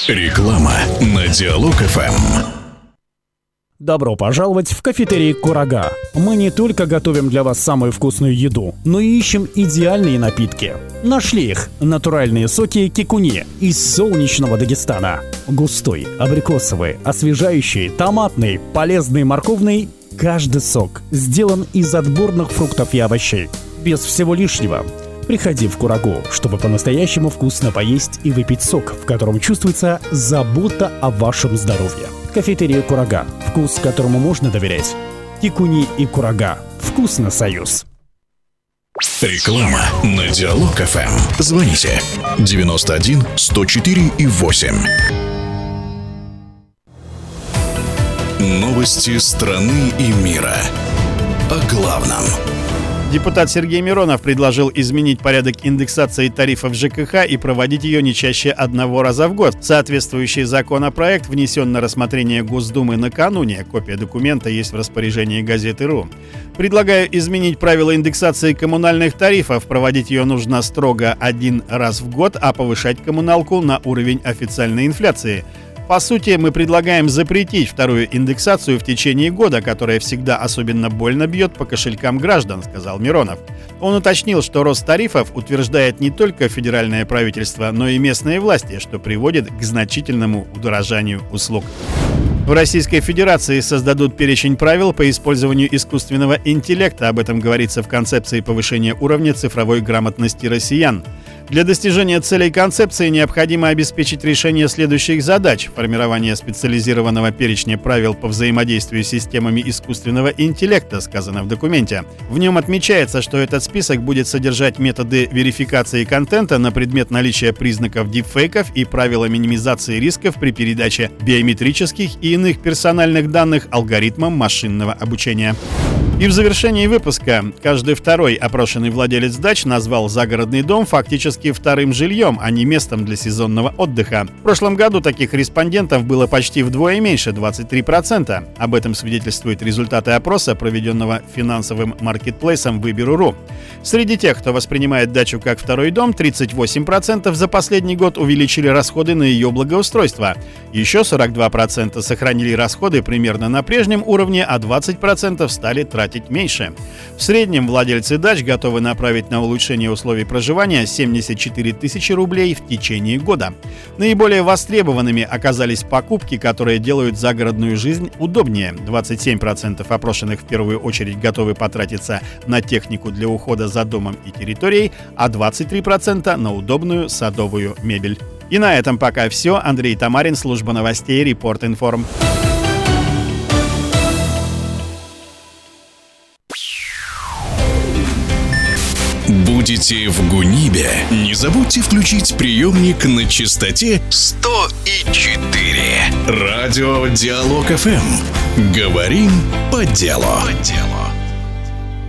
Реклама на Диалог ФМ. Добро пожаловать в кафетерий «Курага». Мы не только готовим для вас самую вкусную еду, но и ищем идеальные напитки. Нашли их – натуральные соки кикуни из солнечного Дагестана. Густой, абрикосовый, освежающий, томатный, полезный, морковный – каждый сок сделан из отборных фруктов и овощей. Без всего лишнего. Приходи в Курагу, чтобы по-настоящему вкусно поесть и выпить сок, в котором чувствуется забота о вашем здоровье. Кафетерия «Курага». Вкус, которому можно доверять. Кикуни и Курага. Вкусно, союз. Реклама на Диалог ФМ. Звоните 91 104 и 8. Новости страны и мира. О главном. Депутат Сергей Миронов предложил изменить порядок индексации тарифов ЖКХ и проводить ее не чаще одного раза в год. Соответствующий законопроект внесен на рассмотрение Госдумы накануне. Копия документа есть в распоряжении газеты.ру. Предлагаю изменить правила индексации коммунальных тарифов. Проводить ее нужно строго один раз в год, а повышать коммуналку на уровень официальной инфляции. По сути, мы предлагаем запретить вторую индексацию в течение года, которая всегда особенно больно бьет по кошелькам граждан, сказал Миронов. Он уточнил, что рост тарифов утверждает не только федеральное правительство, но и местные власти, что приводит к значительному удорожанию услуг. В Российской Федерации создадут перечень правил по использованию искусственного интеллекта. Об этом говорится в концепции повышения уровня цифровой грамотности россиян. Для достижения целей концепции необходимо обеспечить решение следующих задач: формирование специализированного перечня правил по взаимодействию с системами искусственного интеллекта, сказано в документе. В нем отмечается, что этот список будет содержать методы верификации контента на предмет наличия признаков дипфейков и правила минимизации рисков при передаче биометрических и иных персональных данных алгоритмам машинного обучения. И в завершении выпуска каждый второй опрошенный владелец дач назвал загородный дом фактически вторым жильем, а не местом для сезонного отдыха. В прошлом году таких респондентов было почти вдвое меньше – 23%. Об этом свидетельствуют результаты опроса, проведенного финансовым маркетплейсом Выберу.ру. Среди тех, кто воспринимает дачу как второй дом, 38% за последний год увеличили расходы на ее благоустройство. Еще 42% сохранили расходы примерно на прежнем уровне, а 20% стали тратить меньше. В среднем владельцы дач готовы направить на улучшение условий проживания 74 тысячи рублей в течение года. Наиболее востребованными оказались покупки, которые делают загородную жизнь удобнее. 27% опрошенных в первую очередь готовы потратиться на технику для ухода за домом и территорией, а 23% на удобную садовую мебель. И на этом пока все. Андрей Тамарин, служба новостей, Репорт Информ. Будете в Гунибе? Не забудьте включить приемник на частоте 100,4. Радио Диалог ФМ. Говорим по делу.